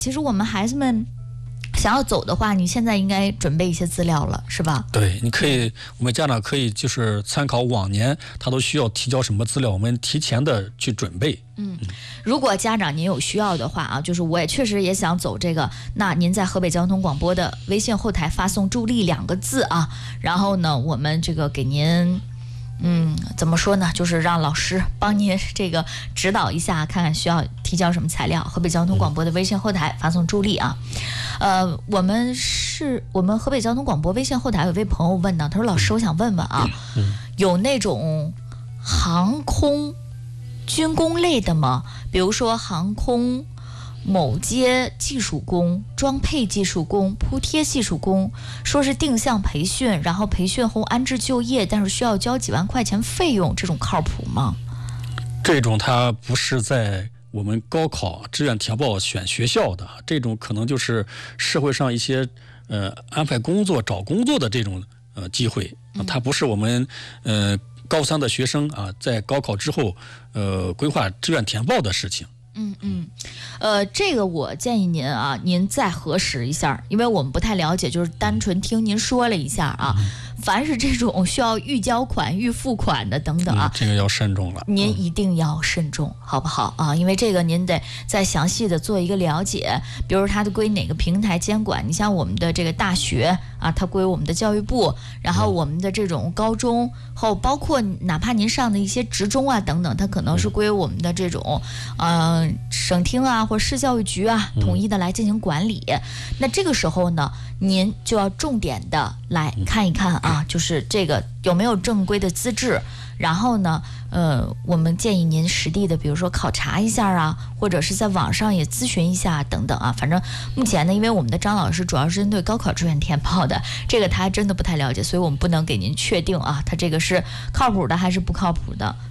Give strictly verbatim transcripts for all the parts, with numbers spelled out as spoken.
其实我们孩子们想要走的话，你现在应该准备一些资料了，是吧？ 对，你可以，我们家长可以就是参考往年他都需要提交什么资料，我们提前的去准备。 嗯，如果家长您有需要的话啊，就是我也确实也想走这个，那您在河北交通广播的微信后台发送助力两个字啊，然后呢，我们这个给您。嗯，怎么说呢？就是让老师帮您这个指导一下，看看需要提交什么材料。河北交通广播的微信后台发送助力啊。呃，我们是我们河北交通广播微信后台有位朋友问呢，他说：“老师，我想问问啊，有那种航空军工类的吗？比如说航空。”某阶技术工、装配技术工、铺贴技术工，说是定向培训，然后培训后安置就业，但是需要交几万块钱费用，这种靠谱吗？ 这种它不是在我们高考志愿填报选学校的，这种可能就是社会上一些呃安排工作、找工作的这种呃机会，它不是我们呃高三的学生啊在高考之后呃规划志愿填报的事情。 嗯嗯，呃，这个我建议您啊，您再核实一下，因为我们不太了解，就是单纯听您说了一下啊。凡是这种需要预交款、预付款的等等啊， 嗯、这个要慎重了。 您一定要慎重，好不好啊？因为这个您得再详细的做一个了解，比如它的归哪个平台监管。你像我们的这个大学啊，它归我们的教育部，然后我们的这种高中后，包括哪怕您上的一些职中啊等等，它可能是归我们的这种呃省厅啊或市教育局啊统一的来进行管理。那这个时候呢，您就要重点的来看一看啊。啊，就是这个有没有正规的资质，然后呢，呃，我们建议您实地的，比如说考察一下啊，或者是在网上也咨询一下等等啊。反正目前呢，因为我们的张老师主要是针对高考志愿填报的，这个他真的不太了解，所以我们不能给您确定啊，他这个是靠谱的还是不靠谱的。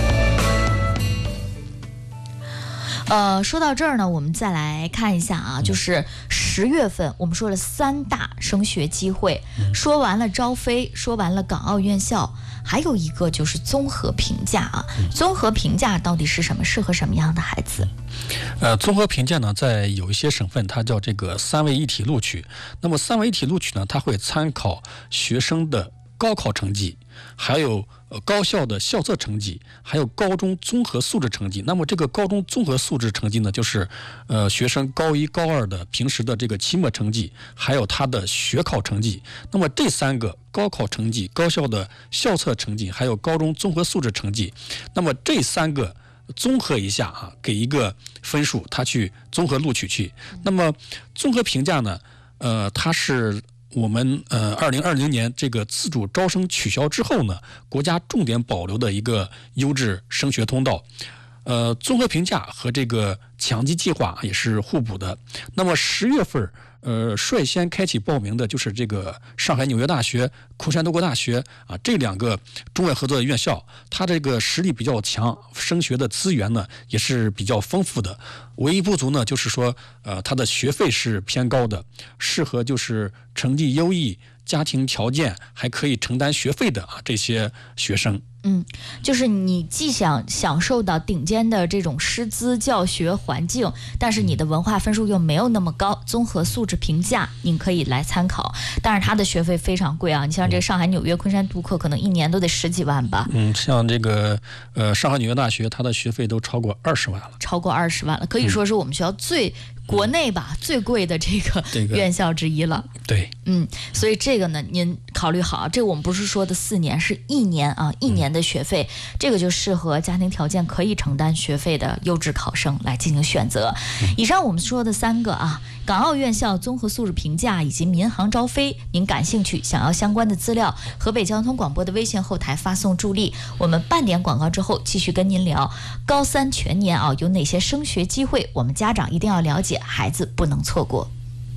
呃，说到这儿呢，我们再来看一下啊，就是十月份我们说了三大升学机会，说完了招飞，说完了港澳院校，还有一个就是综合评价啊。综合评价到底是什么？适合什么样的孩子？ 呃，综合评价呢，在有一些省份它叫这个三位一体录取。那么三位一体录取呢，它会参考学生的高考成绩，还有呃高校的校测成绩，还有高中综合素质成绩。那么这个高中综合素质成绩呢，就是呃学生高一高二的平时的这个期末成绩，还有他的学考成绩。那么这三个高考成绩、高校的校测成绩，还有高中综合素质成绩，那么这三个综合一下啊，给一个分数，他去综合录取去。那么综合评价呢，呃，它是我们呃，二零二零年这个自主招生取消之后呢，国家重点保留的一个优质升学通道。呃，综合评价和这个强基计划也是互补的。那么十月份，呃，率先开启报名的就是这个上海纽约大学、昆山德国大学啊，这两个中外合作的院校，它这个实力比较强，升学的资源呢也是比较丰富的。唯一不足呢，就是说，呃，它的学费是偏高的，适合就是成绩优异、家庭条件还可以承担学费的啊这些学生。 嗯，就是你既想享受到顶尖的这种师资教学环境，但是你的文化分数又没有那么高，综合素质评价您可以来参考。但是它的学费非常贵啊，你像这个上海、纽约、昆山杜克，可能一年都得十几万吧。 嗯，像这个呃上海纽约大学，它的学费都超过二十万了， 超过二十万了，可以说是我们学校最。国内吧最贵的这个院校之一了， 对， 嗯，所以这个呢，您考虑好，这个我们不是说的四年，是一年啊，一年的学费，嗯、这个就适合家庭条件可以承担学费的优质考生来进行选择。嗯、以上我们说的三个啊，港澳院校综合素质评价以及民航招飞，您感兴趣，想要相关的资料，河北交通广播的微信后台发送助力，我们半点广告之后继续跟您聊高三全年啊有哪些升学机会，我们家长一定要了解。孩子不能错过。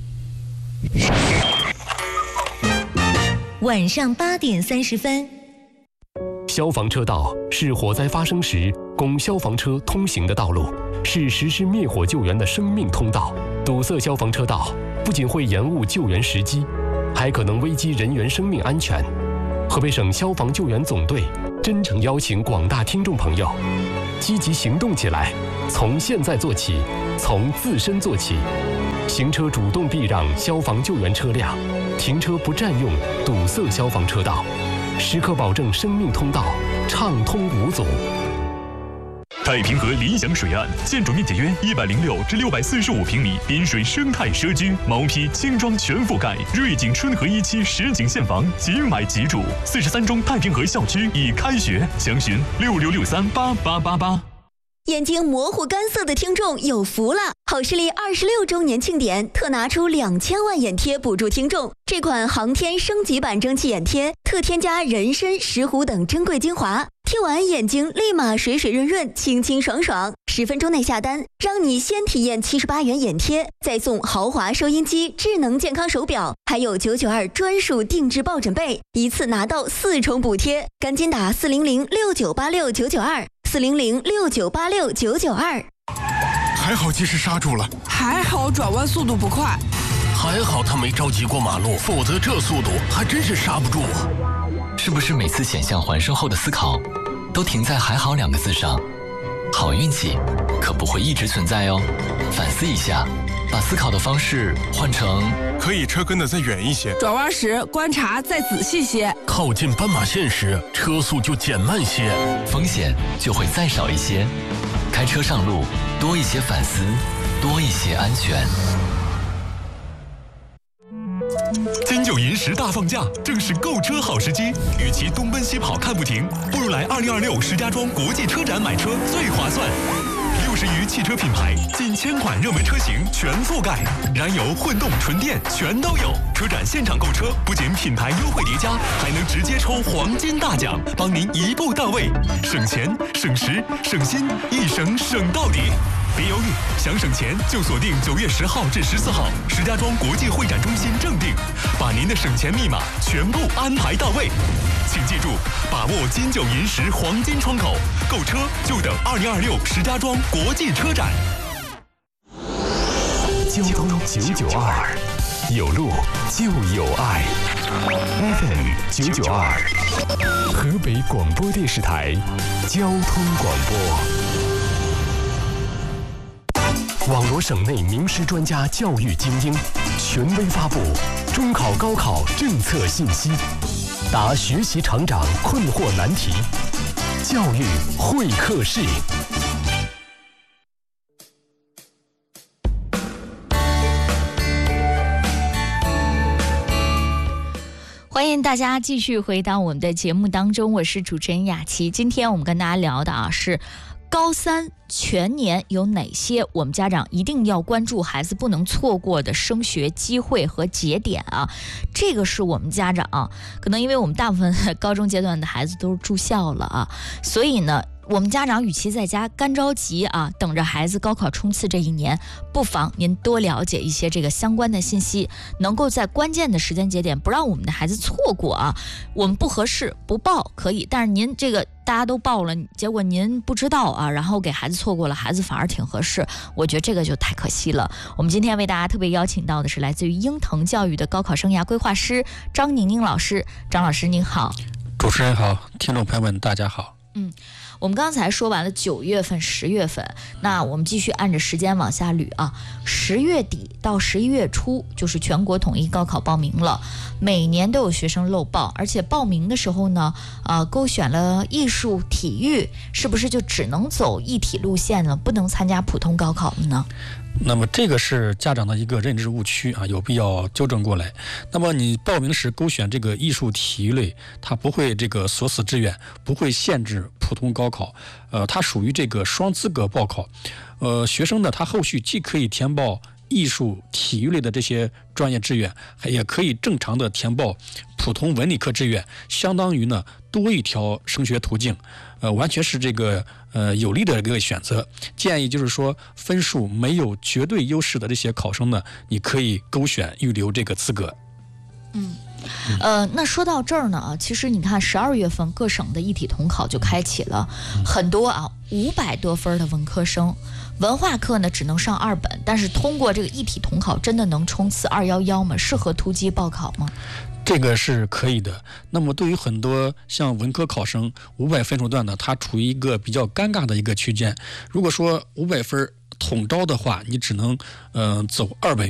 晚上八点三十分。 消防车道是火灾发生时供消防车通行的道路，是实施灭火救援的生命通道。堵塞消防车道不仅会延误救援时机，还可能危及人员生命安全。河北省消防救援总队真诚邀请广大听众朋友积极行动起来，从现在做起，从自身做起， 行车主动避让消防救援车辆，停车不占用堵塞消防车道，时刻保证生命通道畅通无阻。 太平河理想水岸，建筑面积约一百零六至六百四十五平米，滨水生态社区，毛坯轻装全覆盖，瑞景春和一期实景现房，即买即住。四十三中太平河校区已开学，详询六六六三八八八八。 眼睛模糊干涩的听众有福了！好视力二十六周年庆典特拿出两千万眼贴补助听众。这款航天升级版蒸汽眼贴特添加人参、石斛等珍贵精华，贴完眼睛立马水水润润、清清爽爽。十分钟内下单，让你先体验七十八元眼贴，再送豪华收音机、智能健康手表，还有九九二专属定制抱枕被，一次拿到四重补贴。赶紧打四零零六九八六九九二。四零零六九八六九九二， 还好及时刹住了， 还好转弯速度不快， 还好他没着急过马路，否则这速度还真是刹不住啊！ 是不是每次险象环生后的思考，都停在“还好”两个字上？好运气可不会一直存在哦，反思一下，把思考的方式换成可以车跟得再远一些， 转弯时观察再仔细些， 靠近斑马线时车速就减慢些， 风险就会再少一些。开车上路多一些反思，多一些安全。 金九银十大放假，正是购车好时机。与其东奔西跑看不停，不如来二零二六石家庄国际车展买车最划算。六十余汽车品牌，近千款热门车型全覆盖，燃油、混动、纯电全都有。车展现场购车，不仅品牌优惠叠加，还能直接抽黄金大奖，帮您一步到位，省钱、省时、省心，一省省到底。别犹豫，想省钱就锁定九月十号至十四号石家庄国际会展中心正定，把您的省钱密码全部安排到位。请记住，把握金九银十黄金窗口，购车就等二零二六石家庄国际车展。 交通九九二，有路就有爱。F M 九九二，河北广播电视台交通广播。网罗省内名师专家教育精英，权威发布中考高考政策信息，答学习成长困惑难题，教育会客室。 欢迎大家继续回到我们的节目当中，我是主持人雅琪。今天我们跟大家聊的啊是高三全年有哪些我们家长一定要关注孩子不能错过的升学机会和节点啊？这个是我们家长、啊、可能因为我们大部分高中阶段的孩子都是住校了啊，所以呢我们家长与其在家干着急啊，等着孩子高考冲刺这一年，不妨您多了解一些这个相关的信息，能够在关键的时间节点不让我们的孩子错过啊。我们不合适不报可以，但是您这个大家都报了，结果您不知道啊，然后给孩子错过了，孩子反而挺合适，我觉得这个就太可惜了。我们今天为大家特别邀请到的是来自于鹰腾教育的高考生涯规划师张宁宁老师。张老师您好。 主持人好，听众朋友们大家好。 嗯，我们刚才说完了九月份、十月份，那我们继续按着时间往下捋啊。十月底到十一月初就是全国统一高考报名了，每年都有学生漏报，而且报名的时候呢，呃，勾选了艺术、体育，是不是就只能走艺体路线了，不能参加普通高考了呢？ 那么这个是家长的一个认知误区啊，有必要纠正过来。那么你报名时勾选这个艺术体育类，它不会这个锁死志愿，不会限制普通高考，呃，它属于这个双资格报考。呃，学生呢，他后续既可以填报艺术体育类的这些专业志愿，也可以正常的填报普通文理科志愿，相当于呢多一条升学途径，呃，完全是这个呃有利的一个选择。建议就是说，分数没有绝对优势的这些考生呢，你可以勾选预留这个资格。 嗯。呃，那说到这儿呢啊，其实你看十二月份各省的一体统考就开启了，很多啊五百多分的文科生，文化课呢只能上二本，但是通过这个一体统考真的能冲刺二一一吗？适合突击报考吗？ 这个是可以的。那么对于很多像文科考生，五百分数段呢，它处于一个比较尴尬的一个区间。如果说五百分统招的话，你只能嗯、呃、走二本